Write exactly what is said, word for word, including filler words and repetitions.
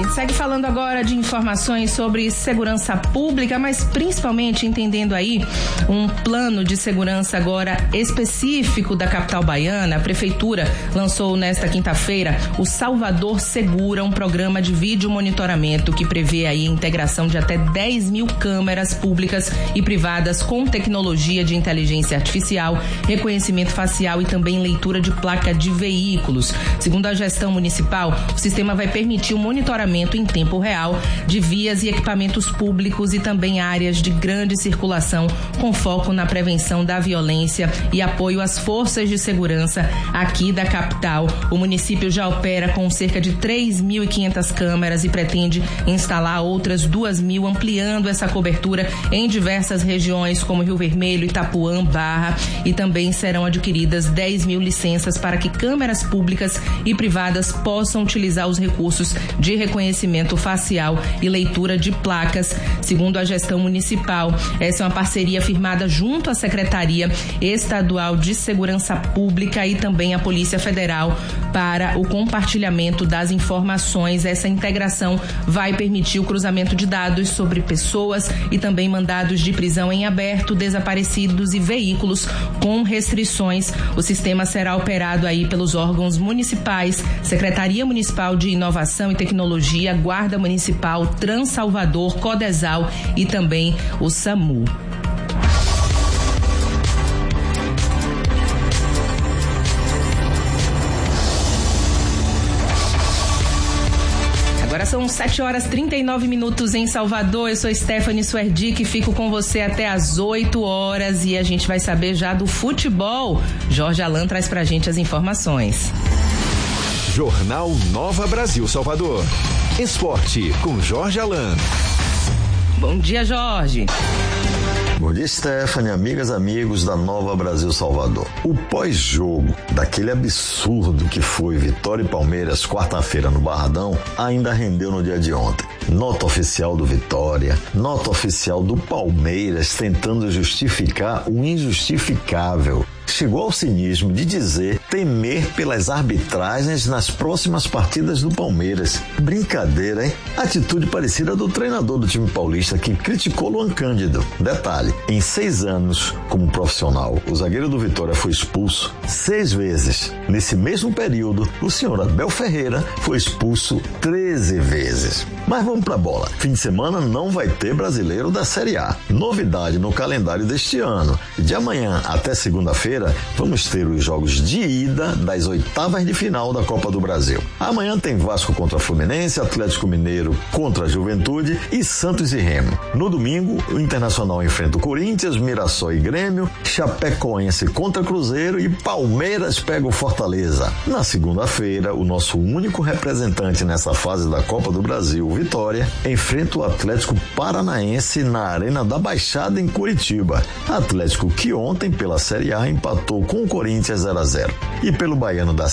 gente segue falando agora de informações sobre segurança pública, mas principalmente entendendo aí um plano de segurança agora específico da capital baiana. A prefeitura lançou nesta quinta-feira o Salvador Segura, um programa de vídeo monitoramento que prevê aí a integração de até dez mil câmeras públicas e privadas com tecnologia de inteligência artificial, reconhecimento facial e também leitura de placa de veículos. Segundo a gestão municipal, o sistema vai permitir o monitoramento em tempo real de vias e equipamentos públicos e também áreas de grande circulação, com foco na prevenção da violência e apoio às forças de segurança aqui da capital. O município já opera com cerca de três mil e quinhentas câmeras e pretende instalar outras duas mil, ampliando essa cobertura em diversas regiões como Rio Vermelho, Itapuã, Barra, e também serão adquiridas dez mil licenças para que câmeras públicas e privadas possam utilizar os recursos de reconhecimento facial e leitura de placas. Segundo a gestão municipal, essa é uma parceria firmada junto à Secretaria Estadual de Segurança Pública e também a Polícia Federal para o compartilhamento das informações. Essa integração vai permitir o cruzamento de dados sobre pessoas e também mandados de prisão em aberto, desaparecidos e veículos com restrições. O sistema será operado aí pelos órgãos municipais, Secretaria Municipal de Inovação e Tecnologia, Guarda Municipal, Transalvador, Codesal e também o SAMU. Agora são sete horas e trinta e nove minutos em Salvador. Eu sou Stephanie Suerdic e fico com você até às oito horas e a gente vai saber já do futebol. Jorge Alan traz pra gente as informações. Jornal Nova Brasil Salvador. Esporte com Jorge Alan. Bom dia, Jorge. Bom dia, Stephanie, amigas, amigos da Nova Brasil Salvador. O pós-jogo daquele absurdo que foi Vitória e Palmeiras quarta-feira no Barradão ainda rendeu no dia de ontem. Nota oficial do Vitória, nota oficial do Palmeiras tentando justificar o injustificável. Chegou ao cinismo de dizer temer pelas arbitragens nas próximas partidas do Palmeiras. Brincadeira, hein? Atitude parecida do treinador do time paulista que criticou Luan Cândido. Detalhe, em seis anos como profissional, o zagueiro do Vitória foi expulso seis vezes. Nesse mesmo período, o senhor Abel Ferreira foi expulso treze vezes. Mas vamos pra bola. Fim de semana não vai ter brasileiro da Série A. Novidade no calendário deste ano. De amanhã até segunda-feira, vamos ter os jogos de ida das oitavas de final da Copa do Brasil. Amanhã tem Vasco contra Fluminense, Atlético Mineiro contra a Juventude e Santos e Remo. No domingo, o Internacional enfrenta o Corinthians, Mirassol e Grêmio, Chapecoense contra Cruzeiro e Palmeiras pega o Fortaleza. Na segunda-feira, o nosso único representante nessa fase da Copa do Brasil, o Vitória, enfrenta o Atlético Paranaense na Arena da Baixada em Curitiba. Atlético que ontem, pela Série A, empatou com o Corinthians zero a zero. E pelo Baiano da